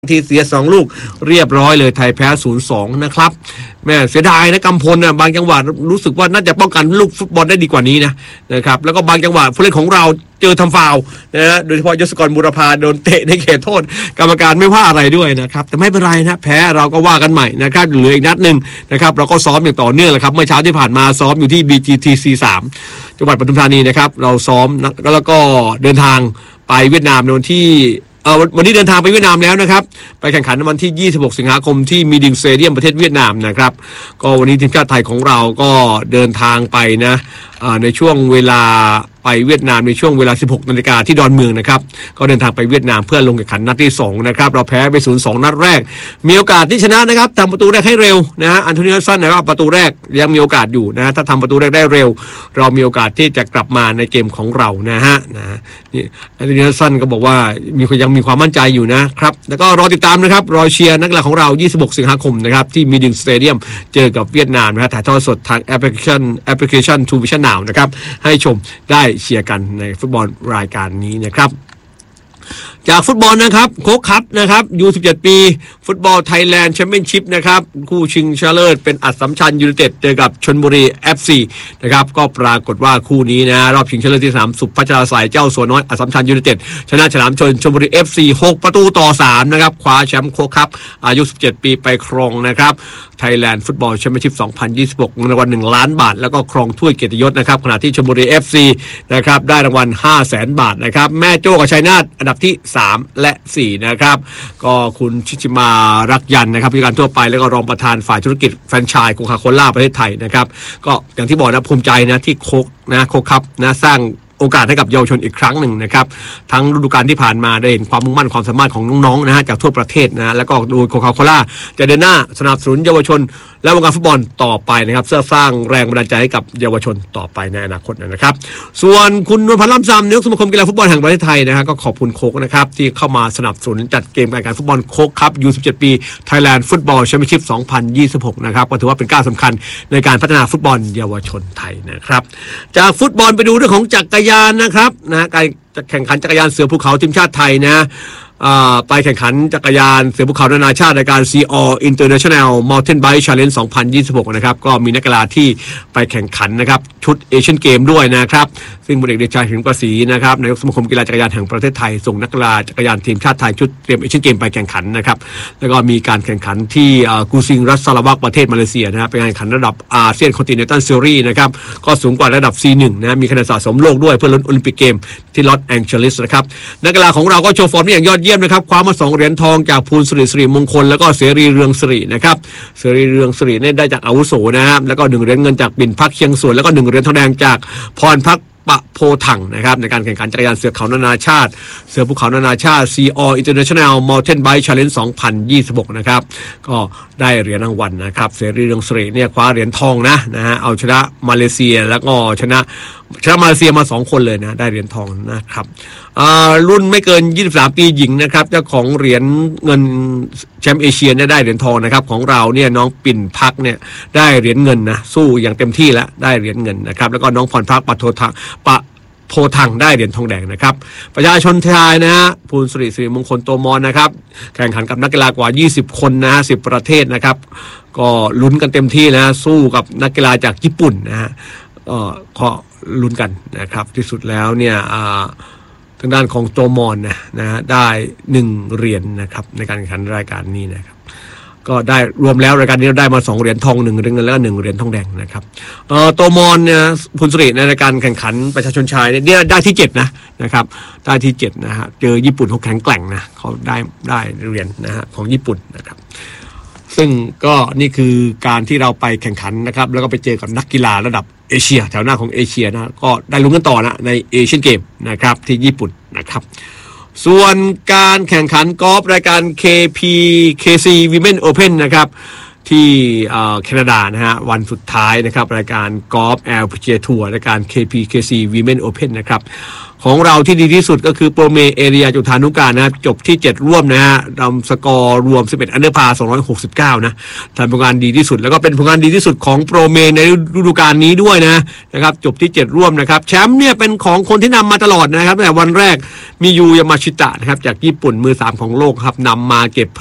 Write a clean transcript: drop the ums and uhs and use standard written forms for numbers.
ที่เสีย2 ลูกเรียบร้อยเลยไทยแพ้ 0-2 นะครับแม่เสียดายนะกำพลนะบางจังหวะรู้สึกว่าน่าจะป้องกันลูกฟุตบอลได้ดีกว่านี้นะครับแล้วก็บางจังหวะผู้เล่นของเราเจอทำฟาวล์นะโดยเฉพาะยศกรบุรพาโดนเตะในเขตโทษกรรมการไม่ว่าอะไรด้วยนะครับแต่ไม่เป็นไรนะแพ้เราก็ว่ากันใหม่นะครับเหลืออีกนัดนึงนะครับเราก็ซ้อมอย่างต่อเนื่องเลยครับเมื่อเช้าที่ผ่านมาซ้อมอยู่ที่ BGTC 3จังหวัดปทุมธานีนะครับเราซ้อมแล้วก็เดินทางไปเวียดนามในวันที่วันนี้เดินทางไปเวียดนามแล้วนะครับไปแข่งขันในวันที่26 สิงหาคมที่มีดิงสเตเดียมประเทศเวียดนามนะครับก็วันนี้ทีมชาติไทยของเราก็เดินทางไปนะในช่วงเวลาไปเวียดนามในช่วงเวลา 16 นาฬิกาที่ดอนเมืองนะครับก็เดินทางไปเวียดนามเพื่อลงแข่งขันนัดที่2นะครับเราแพ้ไป 0-2 นัดแรกมีโอกาสที่ชนะนะครับทำประตูแรกให้เร็วนะอันโทนี ฮัดสันนะครับประตูแรกยังมีโอกาสอยู่นะถ้าทำประตูแรกได้เร็วเรามีโอกาสที่จะกลับมาในเกมของเรานะนี่อันโทนี ฮัดสันก็บอกว่ายังมีความมั่นใจอยู่นะครับแล้วก็รอติดตามนะครับรอเชียร์นักกีฬาของเรา 26 สิงหาคมนะครับที่มีดิงสเตเดียมเจอกับเวียดนามนะถ่ายทอดสดทางแอปพลิเคชัน True Vision Now นะครับให้ชมได้เชียร์กันในฟุตบอลรายการนี้นะครับจากฟุตบอลนะครับโค้กคัพนะครับU17 ปีฟุตบอลไทยแลนด์แชมเปี้ยนชิพนะครับคู่ชิงชนะเลิศเป็นอัสสัมชัญยูไนเต็ดเจอกับชลบุรี FC นะครับก็ปรากฏว่าคู่นี้นะรอบชิงชนะเลิศที่3สุพัชราสายเจ้าสัวน้อยอัสสัมชัญยูไนเต็ดชนะฉลามชนชลบุรี FC 6-3นะครับคว้าแชมป์โค้กคัพอายุ17 ปีไปครองนะครับไทยแลนด์ฟุตบอลแชมเปี้ยนชิพ 2026 เงินรางวัล1 ล้านบาทแล้วก็ครองถ้วยเกียรติยศนะครับขณะที่ชลบุรี FC นะครับได้รางวัล 500,000 บาทนะครับแม่โจ้กับชัยนาทอันดับที่3 และ 4นะครับก็คุณชิชิมารักยันนะครับผู้จัดการทั่วไปแล้วก็รองประธานฝ่ายธุรกิจแฟรนไชส์โคคาโคล่าประเทศไทยนะครับก็อย่างที่บอกนะภูมิใจนะที่โค้กคัพนะสร้างโอกาสให้กับเยาวชนอีกครั้งหนึ่งนะครับทั้งฤดูกาลที่ผ่านมาได้เห็นความมุ่งมั่นความสามารถของน้องๆนะฮะจากทั่วประเทศนะแล้วก็โดยโคคาโคล่าจะเดินหน้าสนับสนุนเยาวชนและวงการฟุตบอลต่อไปนะครับเพื่อสร้างแรงบันดาลใจให้กับเยาวชนต่อไปในอนาคตนะครับส่วนคุณนวลพันธ์ล่ำซำนายกสมาคมกีฬาฟุตบอลแห่งประเทศไทยนะฮะก็ขอบคุณโค้กนะครับที่เข้ามาสนับสนุนจัดเกมการแข่งขันฟุตบอลโค้กคัพ U17 ปี Thailand Football Championship 2026 นะครับก็ถือว่าเป็นก้าวสำคัญในการพัฒนาฟุตบอลเยาวชนไทยนะครับจากฟุตบอลไปดูเรื่องของจักรยานนะครับการแข่งขันจักรยานเสือภูเขาทีมชาติไทยนะไปแข่งขันจักรยานเสือภูเขานานาชาติในการ CR International Mountain Bike Challenge 2026 นะครับก็มีนักกีฬาที่ไปแข่งขันนะครับชุดเอเชียนเกมด้วยนะครับซึ่งพลเอกเดชา หิมกศรีนะครับนายกสมาคมกีฬาจักรยานแห่งประเทศไทยส่งนักกีฬาจักรยานทีมชาติไทยชุดเตรียมเอเชียนเกมไปแข่งขันนะครับแล้วก็มีการแข่งขันที่กูซิงรัสซาลาวักประเทศมาเลเซียนะครับเป็นการแข่งขันระดับอาเซียนคอนติเนนตัลซีรีส์นะครับก็สูงกว่าระดับ C1 นะมีคะแนนสะสมโลกด้วยเพื่อลุ้นโอลิมปิกเกมที่ลอสแองเจลิสนะครับนักกีฬาของเราก็โชว์ฟอร์มอย่างยอดเยี่ยมนะครับคว้ามา2 เหรียญทองจากภูลสิริมงคลแล้วก็เสรีเรืองสิรินะครับเสรีเรืองสิริเนี่ยได้จากอาวุโสนะครับแล้วก็1 เหรียญเงินจากปิ่นพักเชียงสวนแล้วก็1 เหรียญทองแดงจากพรพักปะโพถังนะครับในการแข่งขันจักรยานเสือเขานานาชาติเสือภูเขานานาชาติ CR International Mountain Bike Challenge 2026 นะครับก็ได้เหรียญรางวัลนะครับเสรีเรืองสิริเนี่ยคว้าเหรียญทองนะฮะเอาชนะมาเลเซียแล้วก็ชนะมาเลเซียมา2 คนเลยนะได้เหรียญทองนะครับรุ่นไม่เกิน23 ปีหญิงนะครับเจ้าของเหรียญเงินแชมป์เอเชียได้เหรียญทองนะครับของเราเนี่ยน้องปิ่นพักเนี่ยได้เหรียญเงินนะสู้อย่างเต็มที่แล้วได้เหรียญเงินนะครับแล้วก็น้องพรพักปะโพทังได้เหรียญทองแดงนะครับประชาชนไทยนะฮะภูลสิริมงคลโตมอนนะครับแข่งขันกับนักกีฬากว่า20 คนนะฮะ10 ประเทศนะครับก็ลุ้นกันเต็มที่นะสู้กับนักกีฬาจากญี่ปุ่นนะฮะก็ลุ้นกันนะครับที่สุดแล้วเนี่ยทางด้านของโตมอนนะฮะได้1 เหรียญนะครับในการแข่งขันรายการนี้นะครับก็ได้รวมแล้วรายการนี้ได้มา2 เหรียญทอง1 เหรียญเงินแล้วก็1 เหรียญทองแดงนะครับโตมอนเนี่ยภูลสิริในการแข่งขันประชาชนชายเนี่ยได้ที่7นะครับได้ที่7นะฮะเจอญี่ปุ่นเขาแข็งแกร่งนะเขาได้เหรียญนะฮะของญี่ปุ่นนะครับซึ่งก็นี่คือการที่เราไปแข่งขันนะครับแล้วก็ไปเจอกับนักกีฬาระดับเอเชียแถวหน้าของเอเชียนะก็ได้ลุ้นกันต่อนะในเอเชียนเกมนะครับที่ญี่ปุ่นนะครับส่วนการแข่งขันกอล์ฟรายการ KC Women Open นะครับที่แคนาดานะฮะวันสุดท้ายนะครับรายการกอล์ฟ LPGA Tour รายการ KC Women Open นะครับของเราที่ดีที่สุดก็คือโปรเมเอเรียจุฑานุการนะครับจบที่7ร่วมนะฮะทำสกอร์รวม11อันเดอร์พา269นะทำผลงานดีที่สุดแล้วก็เป็นผลงานดีที่สุดของโปรเมในฤดูกาลนี้ด้วยนะครับจบที่7ร่วมนะครับแชมป์เนี่ยเป็นของคนที่นำมาตลอดนะครับแต่วันแรกมียูยามาชิตะนะครับจากญี่ปุ่นมือ3ของโลกครับนำมาเก็บ